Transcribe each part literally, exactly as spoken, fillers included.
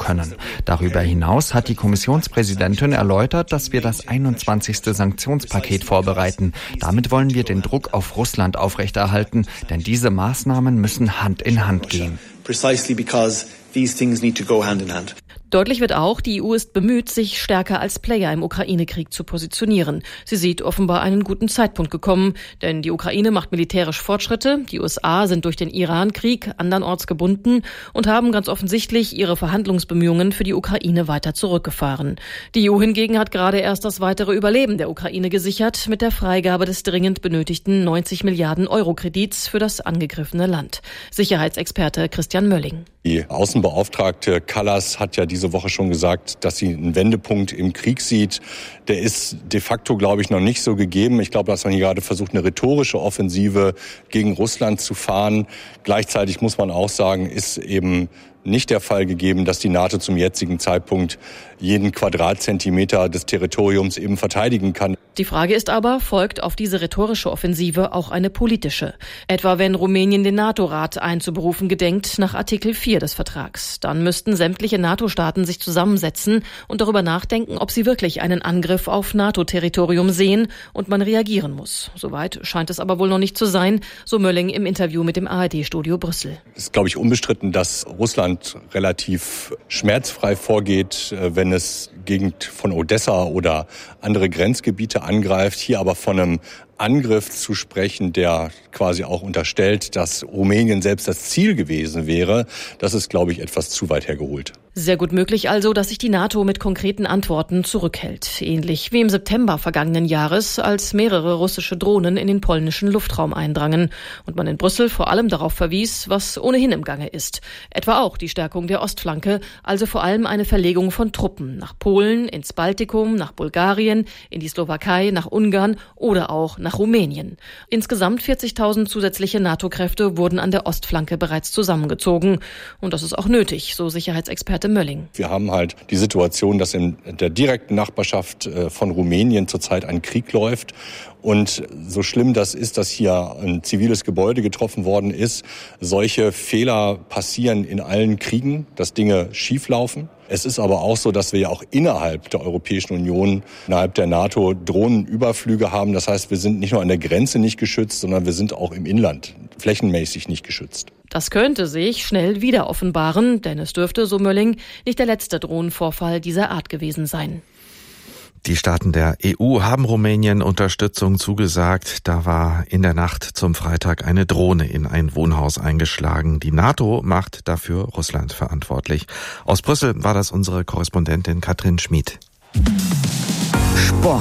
können. Darüber hinaus hat die Kommissionspräsidentin erläutert, dass wir das einundzwanzigste Sanktionspaket vorbereiten. Damit wollen wir den Druck auf Russland aufrechterhalten, denn diese Maßnahmen müssen Hand in Hand gehen. Precisely because these things need to go hand in hand. Deutlich wird auch, die E U ist bemüht, sich stärker als Player im Ukraine-Krieg zu positionieren. Sie sieht offenbar einen guten Zeitpunkt gekommen, denn die Ukraine macht militärisch Fortschritte, die U S A sind durch den Iran-Krieg andernorts gebunden und haben ganz offensichtlich ihre Verhandlungsbemühungen für die Ukraine weiter zurückgefahren. Die E U hingegen hat gerade erst das weitere Überleben der Ukraine gesichert mit der Freigabe des dringend benötigten neunzig Milliarden Euro Kredits für das angegriffene Land. Sicherheitsexperte Christian Mölling. Die Außenbeauftragte Kallas hat ja diese Woche schon gesagt, dass sie einen Wendepunkt im Krieg sieht. Der ist de facto, glaube ich, noch nicht so gegeben. Ich glaube, dass man hier gerade versucht, eine rhetorische Offensive gegen Russland zu fahren. Gleichzeitig muss man auch sagen, ist eben nicht der Fall gegeben, dass die NATO zum jetzigen Zeitpunkt jeden Quadratzentimeter des Territoriums eben verteidigen kann. Die Frage ist aber, folgt auf diese rhetorische Offensive auch eine politische? Etwa wenn Rumänien den NATO-Rat einzuberufen gedenkt nach Artikel vier des Vertrags. Dann müssten sämtliche NATO-Staaten sich zusammensetzen und darüber nachdenken, ob sie wirklich einen Angriff auf NATO-Territorium sehen und man reagieren muss. Soweit scheint es aber wohl noch nicht zu sein, so Mölling im Interview mit dem A R D-Studio Brüssel. Es ist, glaube ich, unbestritten, dass Russland relativ schmerzfrei vorgeht, wenn es Gegend von Odessa oder andere Grenzgebiete angreift. Hier aber von einem Angriff zu sprechen, der quasi auch unterstellt, dass Rumänien selbst das Ziel gewesen wäre, das ist, glaube ich, etwas zu weit hergeholt. Sehr gut möglich also, dass sich die NATO mit konkreten Antworten zurückhält. Ähnlich wie im September vergangenen Jahres, als mehrere russische Drohnen in den polnischen Luftraum eindrangen und man in Brüssel vor allem darauf verwies, was ohnehin im Gange ist. Etwa auch die Stärkung der Ostflanke, also vor allem eine Verlegung von Truppen nach Polen, ins Baltikum, nach Bulgarien, in die Slowakei, nach Ungarn oder auch nach Rumänien. Insgesamt vierzigtausend zusätzliche NATO-Kräfte wurden an der Ostflanke bereits zusammengezogen. Und das ist auch nötig, so Sicherheitsexperte Mölling. Wir haben halt die Situation, dass in der direkten Nachbarschaft von Rumänien zurzeit ein Krieg läuft. Und so schlimm das ist, dass hier ein ziviles Gebäude getroffen worden ist, solche Fehler passieren in allen Kriegen, dass Dinge schieflaufen. Es ist aber auch so, dass wir ja auch innerhalb der Europäischen Union, innerhalb der NATO Drohnenüberflüge haben. Das heißt, wir sind nicht nur an der Grenze nicht geschützt, sondern wir sind auch im Inland flächenmäßig nicht geschützt. Das könnte sich schnell wieder offenbaren, denn es dürfte, so Mölling, nicht der letzte Drohnenvorfall dieser Art gewesen sein. Die Staaten der E U haben Rumänien Unterstützung zugesagt. Da war in der Nacht zum Freitag eine Drohne in ein Wohnhaus eingeschlagen. Die NATO macht dafür Russland verantwortlich. Aus Brüssel war das unsere Korrespondentin Katrin Schmid. Sport.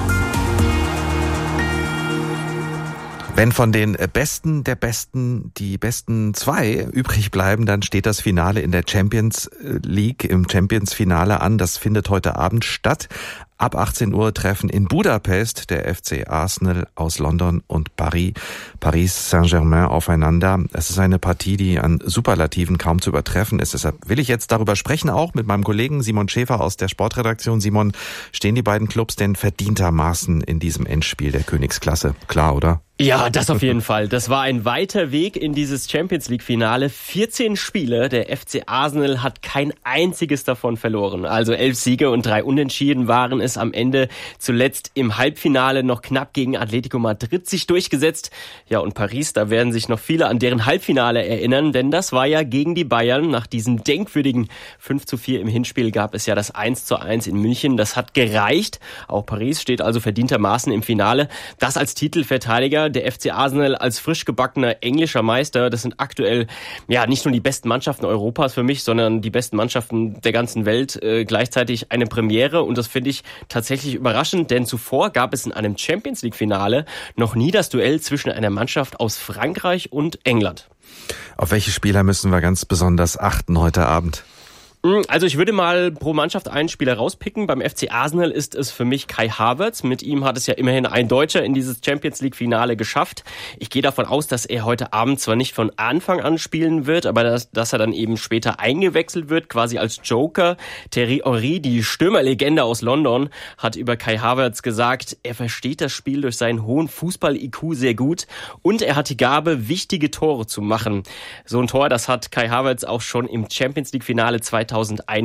Wenn von den Besten der Besten die besten zwei übrig bleiben, dann steht das Finale in der Champions League, im Champions-Finale an. Das findet heute Abend statt. Ab achtzehn Uhr treffen in Budapest der F C Arsenal aus London und Paris, Paris Saint-Germain aufeinander. Es ist eine Partie, die an Superlativen kaum zu übertreffen ist. Deshalb will ich jetzt darüber sprechen, auch mit meinem Kollegen Simon Schäfer aus der Sportredaktion. Simon, stehen die beiden Clubs denn verdientermaßen in diesem Endspiel der Königsklasse? Klar, oder? Ja, das auf jeden Fall. Das war ein weiter Weg in dieses Champions-League-Finale. vierzehn Spiele, der F C Arsenal hat kein einziges davon verloren. Also elf Siege und drei Unentschieden waren es am Ende. Zuletzt im Halbfinale noch knapp gegen Atletico Madrid sich durchgesetzt. Ja, und Paris, da werden sich noch viele an deren Halbfinale erinnern, denn das war ja gegen die Bayern. Nach diesem denkwürdigen fünf zu vier im Hinspiel gab es ja das eins zu eins in München. Das hat gereicht. Auch Paris steht also verdientermaßen im Finale. Das als Titelverteidiger. Der F C Arsenal als frisch gebackener englischer Meister, das sind aktuell ja nicht nur die besten Mannschaften Europas für mich, sondern die besten Mannschaften der ganzen Welt. Äh, gleichzeitig eine Premiere und das finde ich tatsächlich überraschend, denn zuvor gab es in einem Champions-League-Finale noch nie das Duell zwischen einer Mannschaft aus Frankreich und England. Auf welche Spieler müssen wir ganz besonders achten heute Abend? Also ich würde mal pro Mannschaft einen Spieler rauspicken. Beim F C Arsenal ist es für mich Kai Havertz. Mit ihm hat es ja immerhin ein Deutscher in dieses Champions-League-Finale geschafft. Ich gehe davon aus, dass er heute Abend zwar nicht von Anfang an spielen wird, aber dass, dass er dann eben später eingewechselt wird, quasi als Joker. Thierry Henry, die Stürmerlegende aus London, hat über Kai Havertz gesagt, er versteht das Spiel durch seinen hohen Fußball-I Q sehr gut und er hat die Gabe, wichtige Tore zu machen. So ein Tor, das hat Kai Havertz auch schon im Champions-League-Finale zweitausendeins